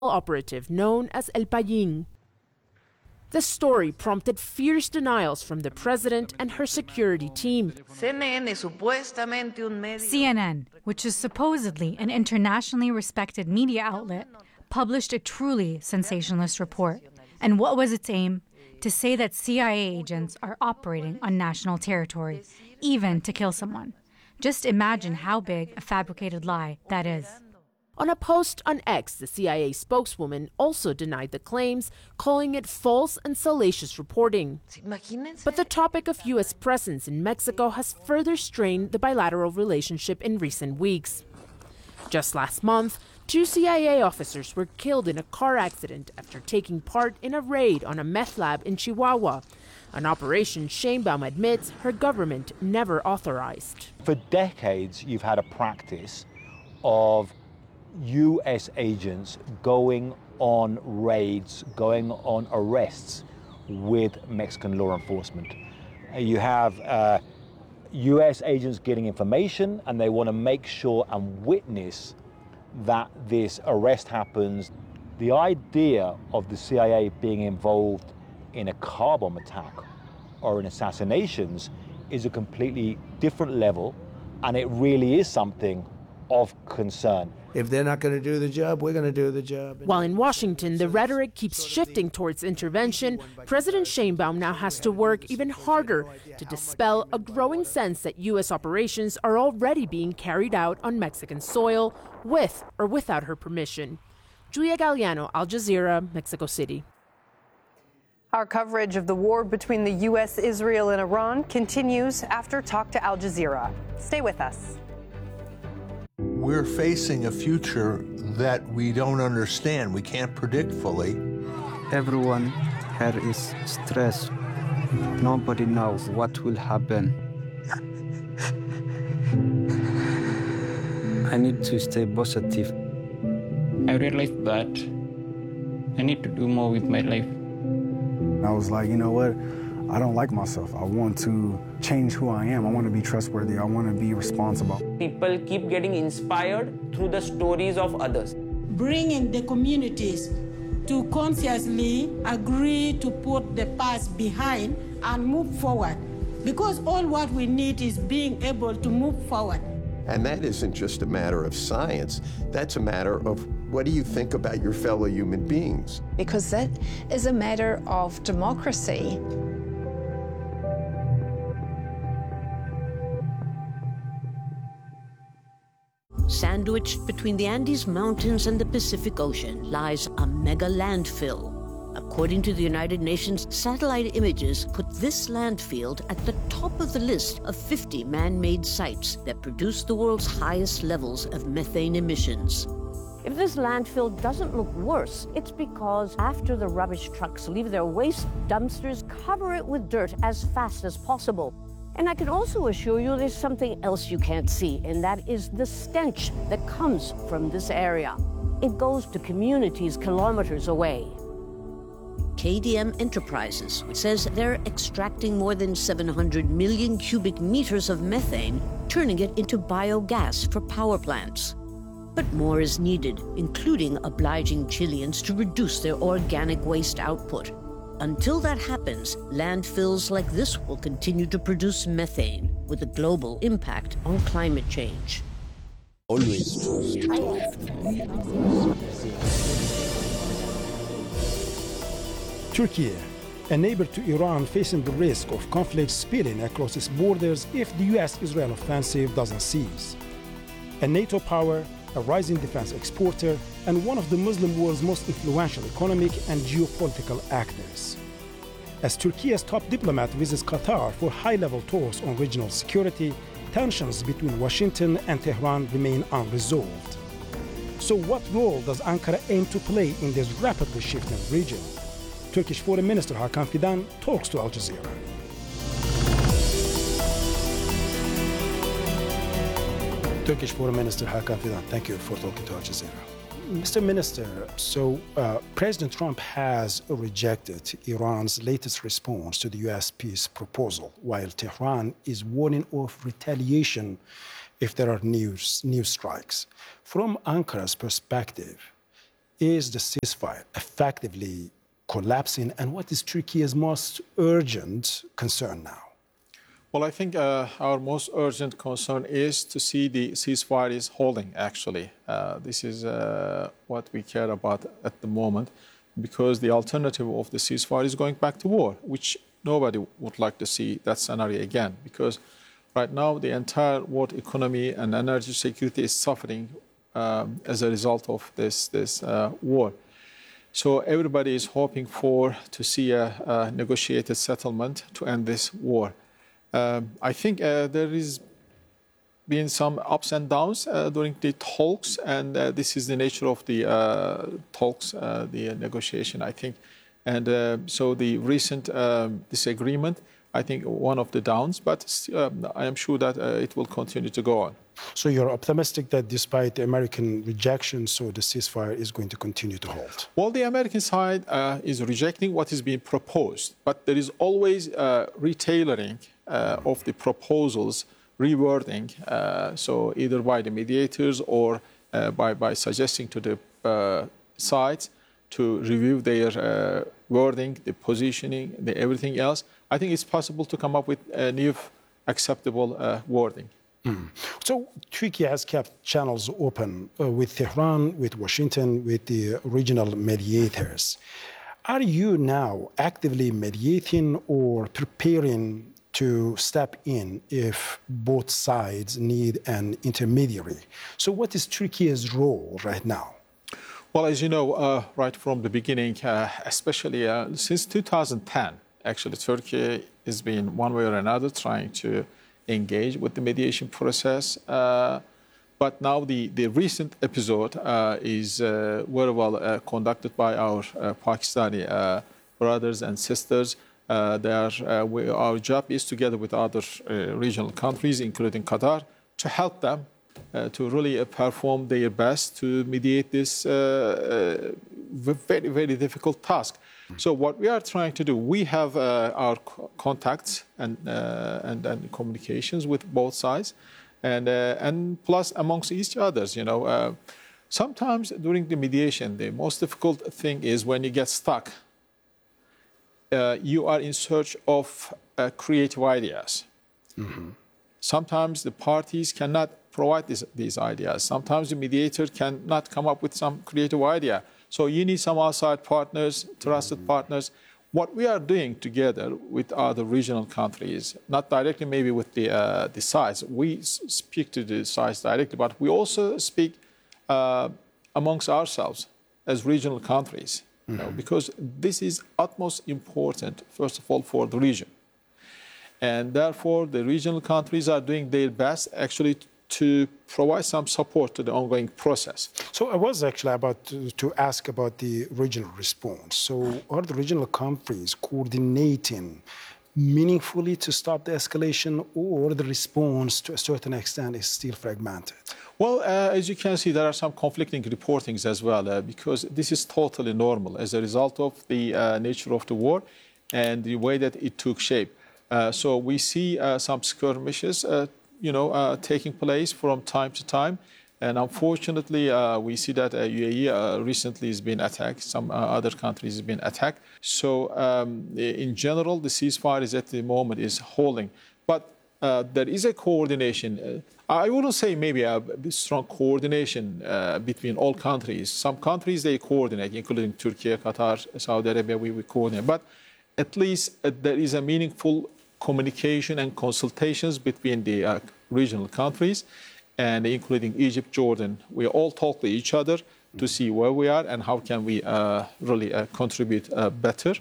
operative known as El Payín. The story prompted fierce denials from the president and her security team. CNN, which is supposedly an internationally respected media outlet, published a truly sensationalist report. And what was its aim? To say that CIA agents are operating on national territory, even to kill someone. Just imagine how big a fabricated lie that is. On a post on X, the CIA spokeswoman also denied the claims, calling it false and salacious reporting. But the topic of U.S. presence in Mexico has further strained the bilateral relationship in recent weeks. Just last month, 2 CIA officers were killed in a car accident after taking part in a raid on a meth lab in Chihuahua, an operation Sheinbaum admits her government never authorized. For decades, you've had a practice of U.S. agents going on raids, going on arrests with Mexican law enforcement. You have U.S. agents getting information, and they want to make sure and witness that this arrest happens. The idea of the CIA being involved in a car bomb attack or in assassinations is a completely different level, and it really is something of concern. If they're not going to do the job, we're going to do the job. While in Washington, the rhetoric keeps shifting towards intervention, President Sheinbaum now has to work even harder to dispel a growing sense that U.S. operations are already being carried out on Mexican soil, with or without her permission. Julia Galliano, Al Jazeera, Mexico City. Our coverage of the war between the U.S., Israel, and Iran continues after Talk to Al Jazeera. Stay with us. We're facing a future that we don't understand, we can't predict fully. Everyone here is stressed. Nobody knows what will happen. I need to stay positive. I realized that I need to do more with my life. I was like, you know what? I don't like myself. I want to change who I am. I want to be trustworthy. I want to be responsible. People keep getting inspired through the stories of others. Bringing the communities to consciously agree to put the past behind and move forward. Because all what we need is being able to move forward. And that isn't just a matter of science. That's a matter of what do you think about your fellow human beings? Because that is a matter of democracy. Sandwiched between the Andes Mountains and the Pacific Ocean lies a mega landfill. According to the United Nations, satellite images put this landfill at the top of the list of 50 man-made sites that produce the world's highest levels of methane emissions. If this landfill doesn't look worse, it's because after the rubbish trucks leave their waste, dumpsters cover it with dirt as fast as possible. And I can also assure you there's something else you can't see, and that is the stench that comes from this area. It goes to communities kilometers away. KDM Enterprises says they're extracting more than 700 million cubic meters of methane, turning it into biogas for power plants. But more is needed, including obliging Chileans to reduce their organic waste output. Until that happens, landfills like this will continue to produce methane, with a global impact on climate change. Always. Turkey, a neighbor to Iran facing the risk of conflict spilling across its borders if the US-Israel offensive doesn't cease. A NATO power, a rising defense exporter, and one of the Muslim world's most influential economic and geopolitical actors. As Turkey's top diplomat visits Qatar for high-level talks on regional security, tensions between Washington and Tehran remain unresolved. So what role does Ankara aim to play in this rapidly shifting region? Turkish Foreign Minister Hakan Fidan talks to Al Jazeera. Turkish Foreign Minister Hakan Fidan, thank you for talking to Al Jazeera. Mr. Minister, President Trump has rejected Iran's latest response to the U.S. peace proposal, while Tehran is warning of retaliation if there are new strikes. From Ankara's perspective, is the ceasefire effectively collapsing, and what is Turkey's most urgent concern now? Well, I think our most urgent concern is to see the ceasefire is holding, actually. This is what we care about at the moment, because the alternative of the ceasefire is going back to war, which nobody would like to see that scenario again, because right now the entire world economy and energy security is suffering as a result of this war. So everybody is hoping to see a negotiated settlement to end this war. I think there has been some ups and downs during the talks, and this is the nature of the talks, the negotiation, I think. And so the recent disagreement, I think, one of the downs, but I am sure that it will continue to go on. So you're optimistic that despite the American rejection, so the ceasefire is going to continue to hold? Well, the American side is rejecting what is being proposed, but there is always retailoring of the proposals, rewording, so either by the mediators or by suggesting to the sides to review their wording, the positioning, everything else. I think it's possible to come up with a new acceptable wording. So Turkey has kept channels open with Tehran, with Washington, with the regional mediators. Are you now actively mediating or preparing to step in if both sides need an intermediary? So what is Turkey's role right now? Well, as you know, right from the beginning, especially since 2010, actually, Turkey has been one way or another trying to engage with the mediation process. But now the recent episode is very well conducted by our Pakistani brothers and sisters. Our job is, together with other regional countries, including Qatar, to help them to really perform their best to mediate this very, very difficult task. So what we are trying to do, we have our contacts and communications with both sides, and plus amongst each others. You know, sometimes during the mediation, the most difficult thing is when you get stuck. You are in search of creative ideas. Mm-hmm. Sometimes the parties cannot provide these ideas. Sometimes the mediator cannot come up with some creative idea. So you need some outside partners, trusted partners. What we are doing together with other regional countries, not directly maybe with the sides, we speak to the sides directly, but we also speak amongst ourselves as regional countries, you know, because this is utmost important, first of all, for the region. And therefore, the regional countries are doing their best actually to provide some support to the ongoing process. So I was actually about to ask about the regional response. So are the regional countries coordinating meaningfully to stop the escalation, or the response to a certain extent is still fragmented? Well, as you can see, there are some conflicting reportings as well, because this is totally normal as a result of the nature of the war and the way that it took shape. So we see some skirmishes taking place from time to time. And unfortunately, we see that UAE recently has been attacked. Some other countries have been attacked. So in general, the ceasefire is at the moment is holding. But there is a coordination. I wouldn't say maybe a strong coordination between all countries. Some countries, they coordinate, including Turkey, Qatar, Saudi Arabia, we coordinate. But at least there is a meaningful communication and consultations between the regional countries, and including Egypt, Jordan. We all talk to each other to see where we are and how can we really contribute better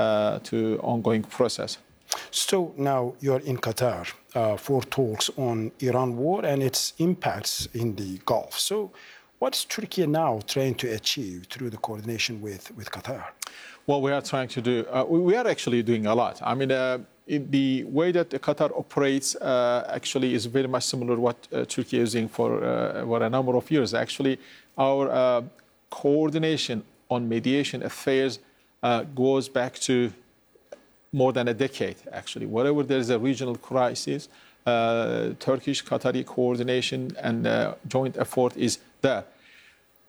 to ongoing process. So now you're in Qatar for talks on Iran war and its impacts in the Gulf. So what's Turkey now trying to achieve through the coordination with Qatar? Well, we are trying to do, we are actually doing a lot. I mean, in the way that Qatar operates actually is very much similar to what Turkey is doing for a number of years. Actually, our coordination on mediation affairs goes back to more than a decade, actually. Wherever there is a regional crisis, Turkish-Qatari coordination and joint effort is there.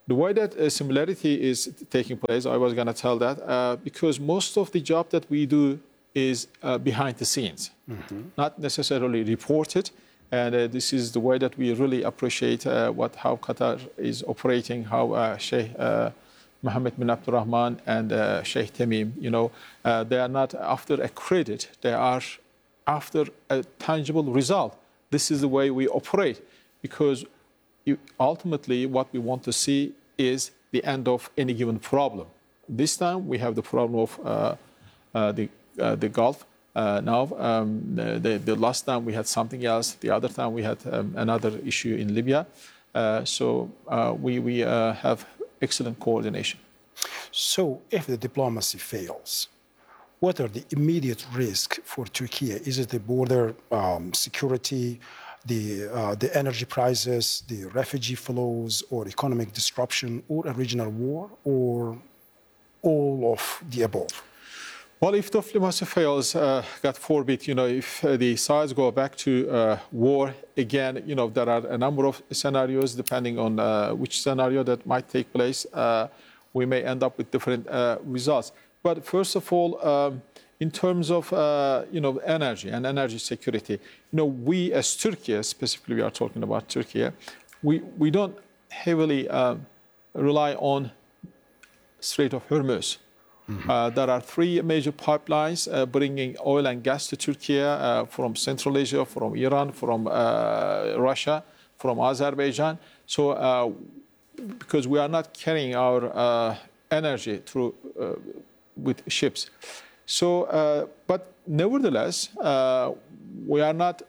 The way that similarity is taking place, I was going to tell that, because most of the job that we do is behind the scenes, not necessarily reported. And this is the way that we really appreciate how Qatar is operating, how Sheikh Mohammed bin Abdulrahman and Sheikh Tamim, they are not after a credit, they are after a tangible result. This is the way we operate, because ultimately what we want to see is the end of any given problem. This time we have the problem of the Gulf. Now, the last time we had something else. The other time we had another issue in Libya. So we have excellent coordination. So if the diplomacy fails, what are the immediate risks for Turkey? Is it the border security, the energy prices, the refugee flows, or economic disruption, or a regional war, or all of the above? Well, if diplomacy fails, God forbid, if the sides go back to war again, there are a number of scenarios depending on which scenario that might take place. We may end up with different results. But first of all, in terms of energy and energy security, we as Turkey, specifically we are talking about Turkey, we don't heavily rely on Strait of Hormuz. There are 3 major pipelines bringing oil and gas to Turkey from Central Asia, from Iran, from Russia, from Azerbaijan. So because we are not carrying our energy through with ships. So, but nevertheless, we are not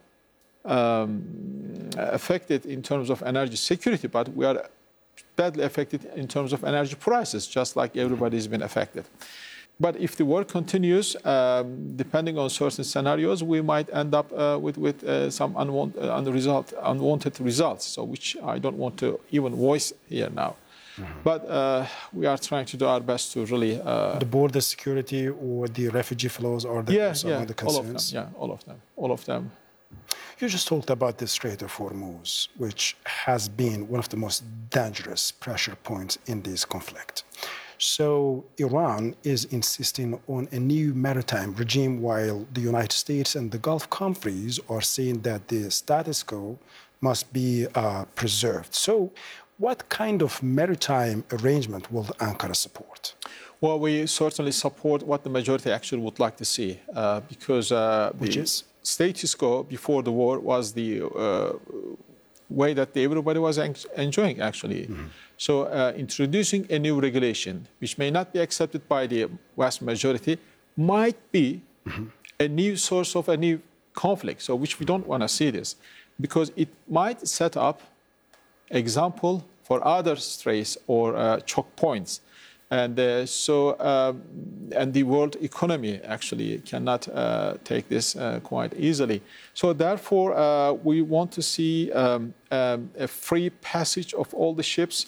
affected in terms of energy security, but we are badly affected in terms of energy prices, just like everybody has been affected. But if the war continues, depending on certain scenarios, we might end up with some unwanted results, so which I don't want to even voice here now. But we are trying to do our best to really... the border security or the refugee flows are some of the concerns? All of them. You just talked about the Strait of Hormuz, which has been one of the most dangerous pressure points in this conflict. So Iran is insisting on a new maritime regime, while the United States and the Gulf countries are saying that the status quo must be preserved. So what kind of maritime arrangement will Ankara support? Well, we certainly support what the majority actually would like to see, because which is? Status quo before the war was the way that everybody was enjoying, actually. So introducing a new regulation, which may not be accepted by the vast majority, might be a new source of a new conflict, so which we don't want to see this, because it might set up example for other straits or choke points. And and the world economy actually cannot take this quite easily. So therefore, we want to see a free passage of all the ships,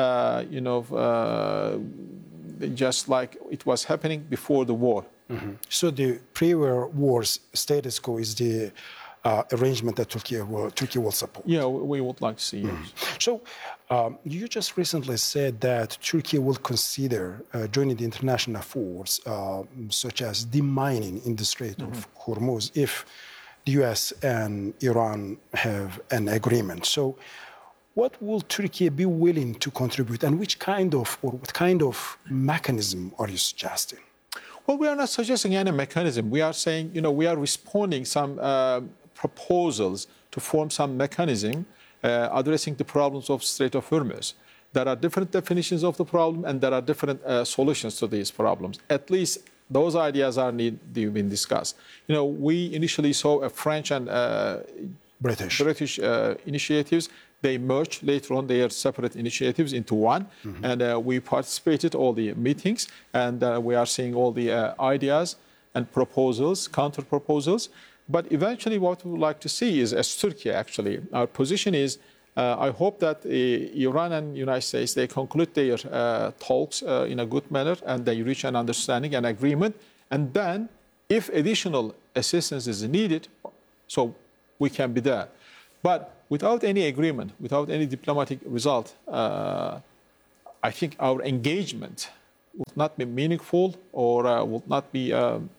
just like it was happening before the war. So the pre-war status quo is the arrangement that Turkey will support. Yeah, we would like to see. So you just recently said that Turkey will consider joining the international efforts, such as demining in the Strait of Hormuz, if the U.S. and Iran have an agreement. So what will Turkey be willing to contribute, and what kind of mechanism are you suggesting? Well, we are not suggesting any mechanism. We are saying, we are responding some proposals to form some mechanism addressing the problems of Strait of Hormuz. There are different definitions of the problem, and there are different solutions to these problems. At least those ideas are being discussed. We initially saw a French and British initiatives. They merged later on their separate initiatives into one, and we participated all the meetings, and we are seeing all the ideas and proposals, counter proposals. But eventually what we would like to see is, as Turkey actually, our position is, I hope that Iran and the United States, they conclude their talks in a good manner, and they reach an understanding and agreement. And then, if additional assistance is needed, so we can be there. But without any agreement, without any diplomatic result, I think our engagement would not be meaningful or would not be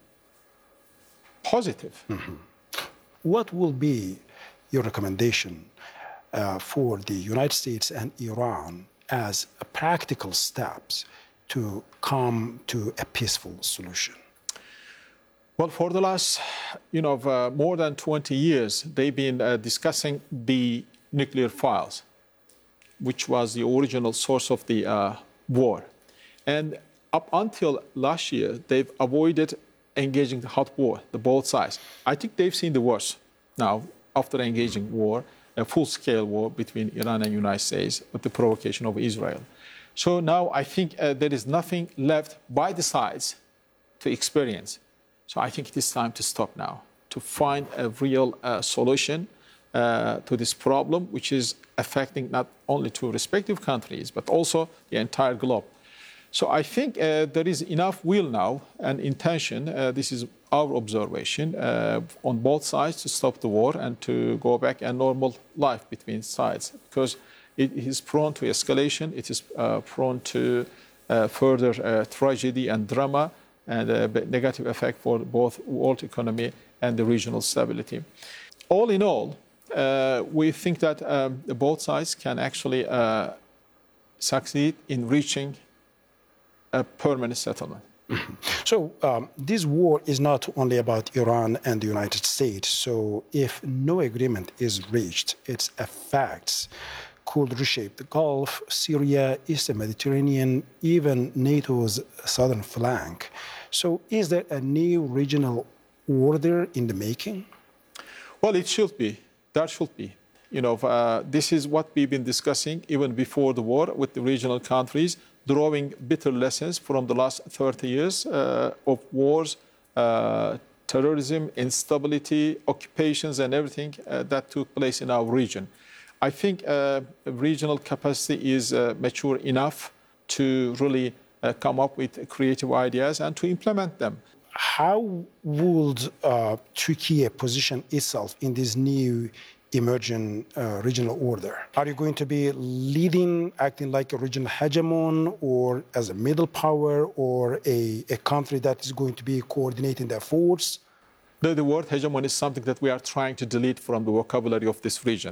positive. Mm-hmm. What will be your recommendation for the United States and Iran as practical steps to come to a peaceful solution? Well, for the last, more than 20 years, they've been discussing the nuclear files, which was the original source of the war. And up until last year, they've avoided engaging the hot war, the both sides. I think they've seen the worst now after engaging war, a full-scale war between Iran and the United States with the provocation of Israel. So now I think there is nothing left by the sides to experience. So I think it is time to stop now, to find a real solution to this problem, which is affecting not only two respective countries, but also the entire globe. So I think there is enough will now and intention, this is our observation, on both sides to stop the war and to go back a normal life between sides, because it is prone to escalation, it is prone to further tragedy and drama and a negative effect for both world economy and the regional stability. All in all, we think that both sides can actually succeed in reaching a permanent settlement. So this war is not only about Iran and the United States. So if no agreement is reached, its effects could reshape the Gulf, Syria, Eastern Mediterranean, even NATO's southern flank. So is there a new regional order in the making? Well, it should be. There should be. This is what we've been discussing even before the war with the regional countries, drawing bitter lessons from the last 30 years of wars, terrorism, instability, occupations, and everything that took place in our region. I think regional capacity is mature enough to really come up with creative ideas and to implement them. How would Turkey position itself in this new emerging regional order? Are you going to be leading, acting like a regional hegemon, or as a middle power, or a country that is going to be coordinating their efforts? The word hegemon is something that we are trying to delete from the vocabulary of this region.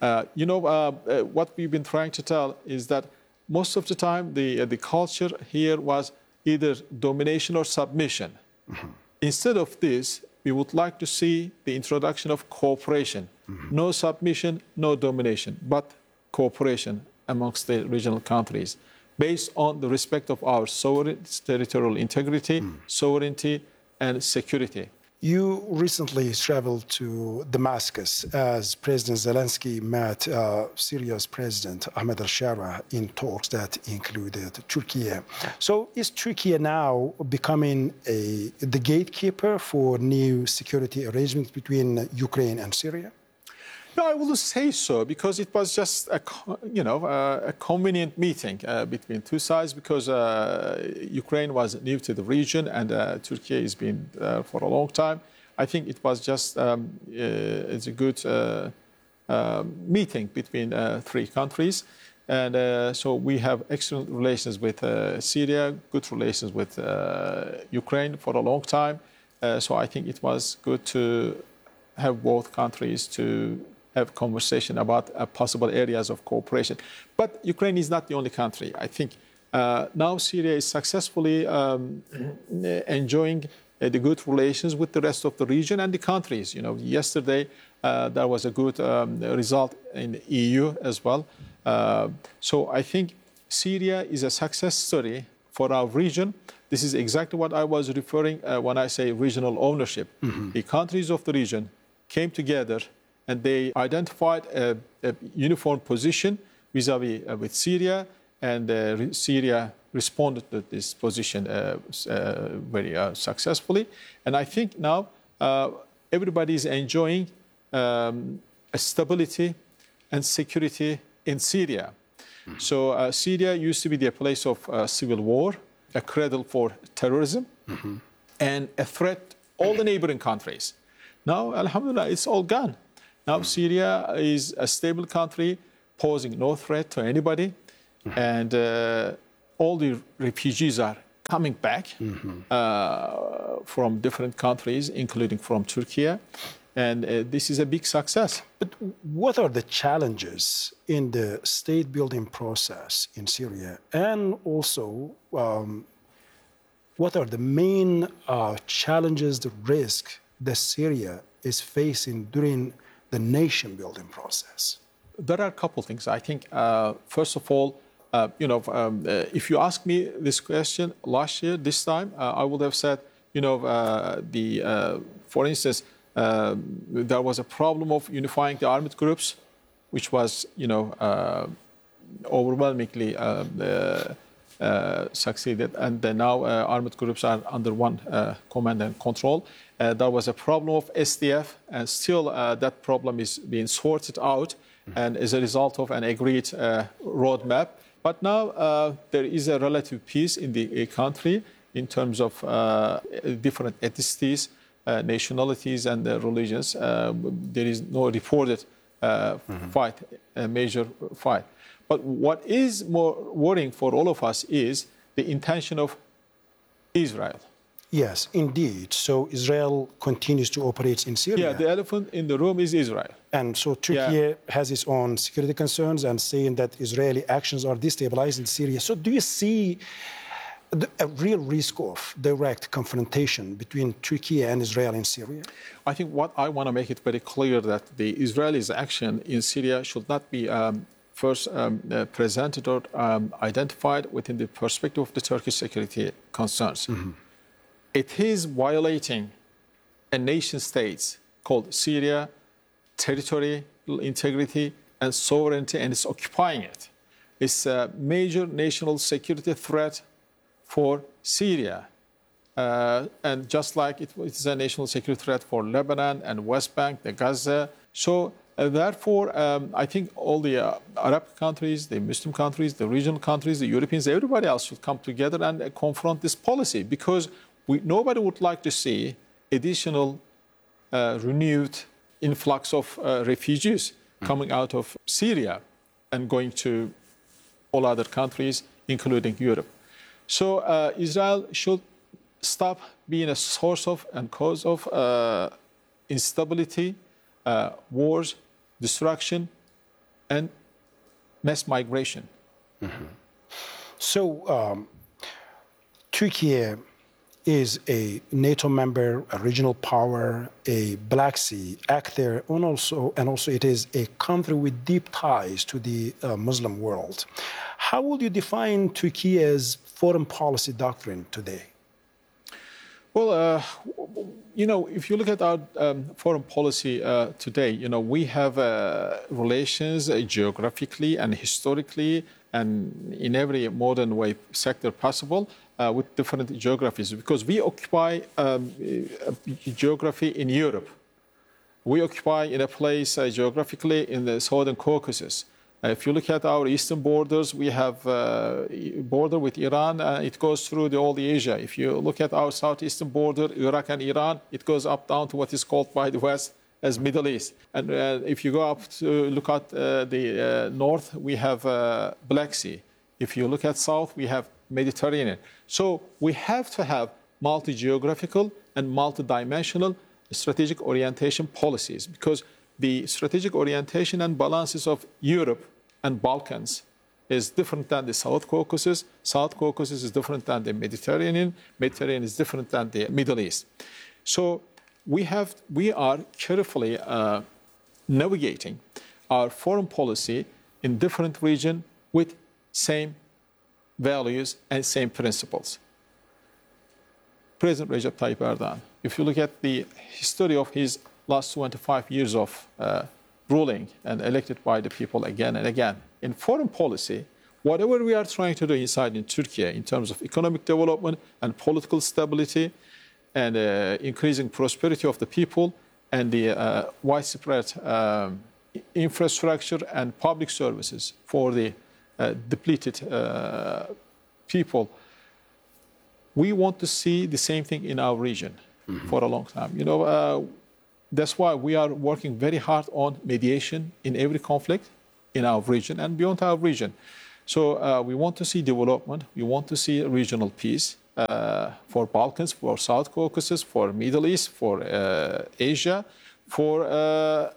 Mm-hmm. What we've been trying to tell is that most of the time the culture here was either domination or submission. Mm-hmm. Instead of this, we would like to see the introduction of cooperation. Mm-hmm. No submission, no domination, but cooperation amongst the regional countries based on the respect of our territorial integrity, sovereignty, and security. You recently traveled to Damascus as President Zelensky met Syria's President Ahmed al-Shara in talks that included Turkey. So is Turkey now becoming the gatekeeper for new security arrangements between Ukraine and Syria? No, I wouldn't say so, because it was just a convenient meeting between two sides, because Ukraine was new to the region and Turkey has been for a long time. I think it was just it's a good meeting between three countries. And so we have excellent relations with Syria, good relations with Ukraine for a long time. So I think it was good to have both countries to have conversation about possible areas of cooperation. But Ukraine is not the only country. I think now Syria is successfully enjoying the good relations with the rest of the region and the countries. Yesterday there was a good result in the EU as well. So I think Syria is a success story for our region. This is exactly what I was referring when I say regional ownership. Mm-hmm. The countries of the region came together and they identified a uniform position vis-à-vis with Syria, and Syria responded to this position very successfully. And I think now everybody is enjoying a stability and security in Syria. Mm-hmm. So Syria used to be the place of civil war, a cradle for terrorism, mm-hmm. and a threat to all the neighboring countries. Now, alhamdulillah, it's all gone. Now Syria is a stable country, posing no threat to anybody. and all the refugees are coming back from different countries, including from Turkey. And this is a big success. But what are the challenges in the state-building process in Syria? And also, what are the main challenges, the risk that Syria is facing during the nation-building process? There are a couple of things. I think, first of all, if you ask me this question last year, this time, I would have said, for instance, there was a problem of unifying the armed groups, which was, overwhelmingly succeeded. And now armed groups are under one command and control. There was a problem of SDF, and still that problem is being sorted out, and as a result of an agreed roadmap. But now there is a relative peace in the country in terms of different ethnicities, nationalities, and religions. There is no reported fight, a major fight. But what is more worrying for all of us is the intention of Israel. Yes, indeed. So Israel continues to operate in Syria. Yeah, the elephant in the room is Israel. And so Turkey has its own security concerns and saying that Israeli actions are destabilizing Syria. So do you see a real risk of direct confrontation between Turkey and Israel in Syria? I think what I want to make it very clear that the Israelis' action in Syria should not be first presented or identified within the perspective of the Turkish security concerns. It is violating a nation state called Syria, territorial integrity and sovereignty, and it's occupying it. It's a major national security threat for Syria. And just like it is a national security threat for Lebanon and West Bank, the Gaza. So therefore, I think all the Arab countries, the Muslim countries, the regional countries, the Europeans, everybody else should come together and confront this policy, because nobody would like to see additional renewed influx of refugees coming out of Syria and going to all other countries, including Europe. So Israel should stop being a source of and cause of instability, wars, destruction, and mass migration. So Turkey is a NATO member, a regional power, a Black Sea actor, and also it is a country with deep ties to the Muslim world. How would you define Turkey's foreign policy doctrine today? Well, if you look at our foreign policy today, we have relations geographically and historically and in every modern way sector possible with different geographies, because we occupy geography in Europe. We occupy in a place geographically in the Southern Caucasus. If you look at our eastern borders, we have a border with Iran. It goes through all the Asia. If you look at our southeastern border, Iraq and Iran, it goes up down to what is called by the West as Middle East. And if you go up to look at the north, we have Black Sea. If you look at south, we have Mediterranean. So we have to have multi-geographical and multi-dimensional strategic orientation policies, because the strategic orientation and balances of Europe and Balkans is different than the South Caucasus. South Caucasus is different than the Mediterranean. Mediterranean is different than the Middle East. So we are carefully navigating our foreign policy in different regions with same values and same principles. President Recep Tayyip Erdogan, if you look at the history of his last 25 years of ruling and elected by the people again and again, in foreign policy, whatever we are trying to do inside in Turkey in terms of economic development and political stability and increasing prosperity of the people and the widespread infrastructure and public services for the depleted people, we want to see the same thing in our region for a long time. That's why we are working very hard on mediation in every conflict in our region and beyond our region. So we want to see development. We want to see regional peace for Balkans, for South Caucasus, for Middle East, for Asia, for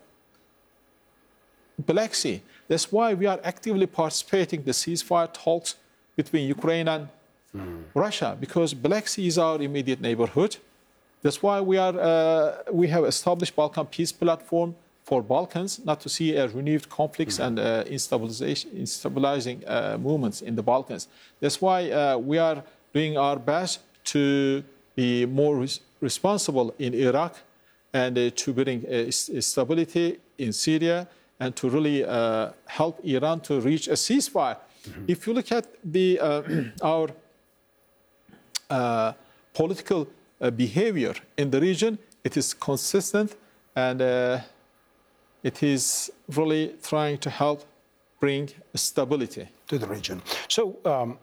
Black Sea. That's why we are actively participating in the ceasefire talks between Ukraine and Russia, because Black Sea is our immediate neighborhood. That's why we have established Balkan Peace Platform for Balkans, not to see renewed conflicts and instabilizing movements in the Balkans. That's why we are doing our best to be more responsible in Iraq and to bring stability in Syria and to really help Iran to reach a ceasefire. If you look at our political behavior in the region, it is consistent and it is really trying to help bring stability to the region. So,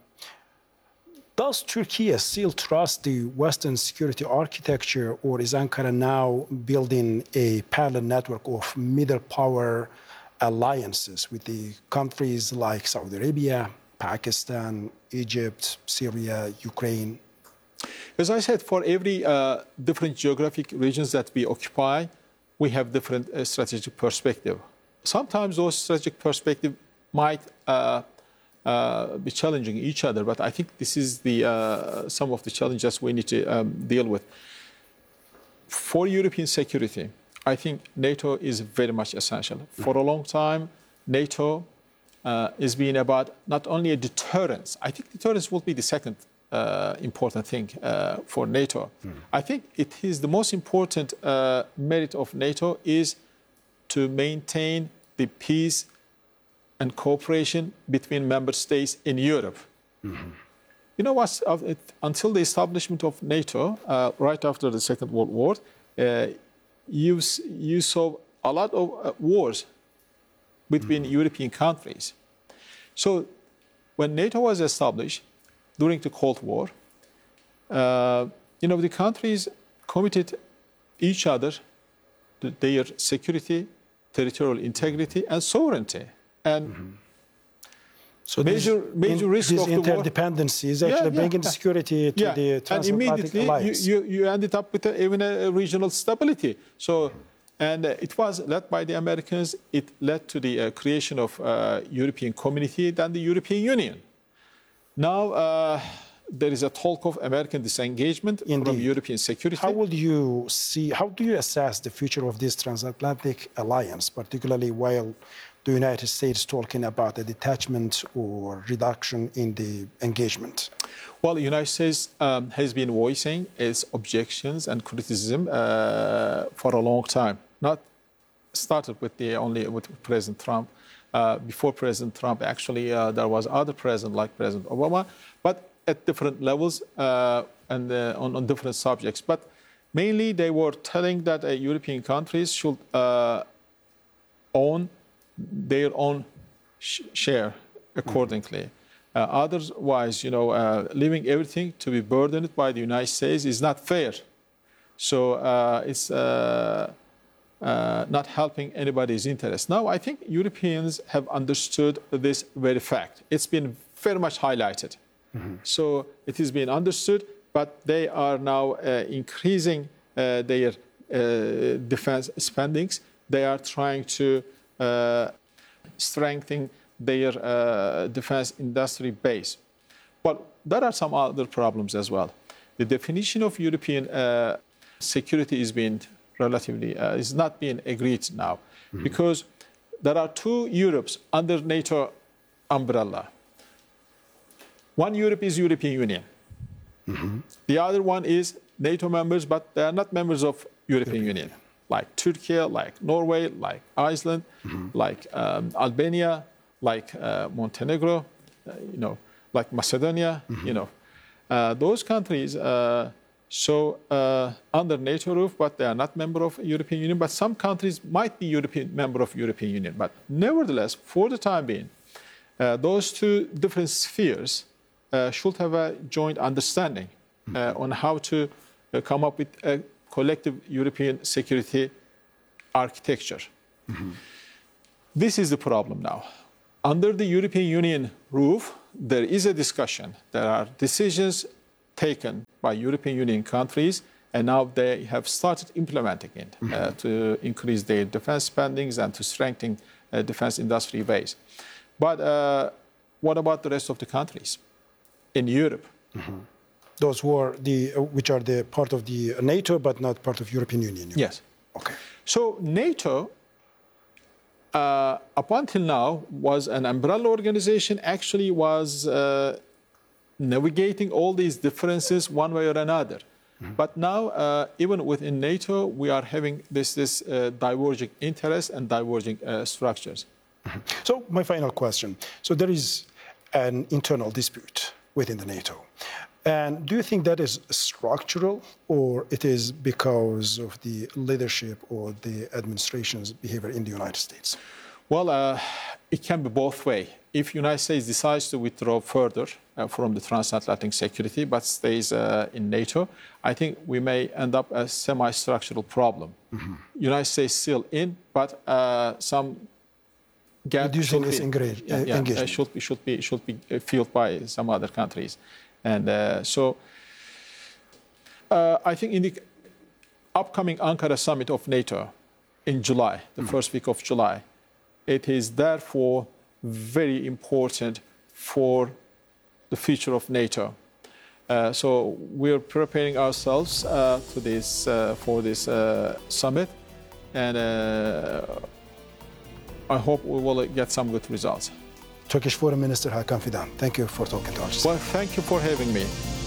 does Turkey still trust the Western security architecture, or is Ankara now building a parallel network of middle power alliances with the countries like Saudi Arabia, Pakistan, Egypt, Syria, Ukraine? As I said, for every different geographic regions that we occupy, we have different strategic perspective. Sometimes those strategic perspective might be challenging each other, but I think this is some of the challenges we need to deal with. For European security, I think NATO is very much essential. For a long time, NATO has been about not only a deterrence. I think deterrence will be the second important thing for NATO. I think it is the most important merit of NATO is to maintain the peace and cooperation between member states in Europe. You know what? Until the establishment of NATO, right after the Second World War, you saw a lot of wars between European countries. So when NATO was established during the Cold War, the countries committed each other to their security, territorial integrity, and sovereignty. And so major risk of the war. Interdependency is actually bringing security to the transatlantic alliance. And immediately you ended up with even a regional stability. So, and it was led by the Americans. It led to the creation of European Community, then the European Union. Now there is a talk of American disengagement from European security. How do you assess the future of this transatlantic alliance, particularly while the United States talking about a detachment or reduction in the engagement? Well, the United States has been voicing its objections and criticism for a long time. Not started with with President Trump. Before President Trump, actually, there was other president like President Obama, but at different levels and on different subjects. But mainly, they were telling that European countries should own their own share accordingly. Otherwise, leaving everything to be burdened by the United States is not fair. So it's not helping anybody's interest. Now, I think Europeans have understood this very fact. It's been very much highlighted. So it has been understood, but they are now increasing their defense spendings. They are trying to strengthen their defense industry base. But there are some other problems as well. The definition of European security is being relatively is not being agreed now, because there are two Europes under NATO umbrella. One Europe is European Union. The other one is NATO members, but they are not members of European Union, like Turkey, like Norway, like Iceland, like Albania, like Montenegro, like Macedonia. Those countries under NATO roof, but they are not member of European Union. But some countries might be member of European Union. But nevertheless, for the time being, those two different spheres should have a joint understanding on how to come up with a collective European security architecture. This is the problem now. under the European Union roof, there is a discussion. There are decisions taken by European Union countries, and now they have started implementing it to increase their defense spendings and to strengthen defense industry base. But what about the rest of the countries in Europe? Those who are which are the part of the NATO but not part of European Union? Yes. Okay. So NATO, up until now, was an umbrella organization, actually was navigating all these differences one way or another. But now, even within NATO, we are having this diverging interests and diverging structures. So my final question. So there is an internal dispute within the NATO. And do you think that is structural, or it is because of the leadership or the administration's behavior in the United States? Well, it can be both ways. If the United States decides to withdraw further from the transatlantic security but stays in NATO, I think we may end up a semi-structural problem. United States still in, but some gap should be filled by some other countries. And so I think in the upcoming Ankara summit of NATO in July, the first week of July, it is therefore very important for the future of NATO. So we're preparing ourselves for this summit, and I hope we will get some good results. Turkish Foreign Minister Hakan Fidan, thank you for talking to us. Well, thank you for having me.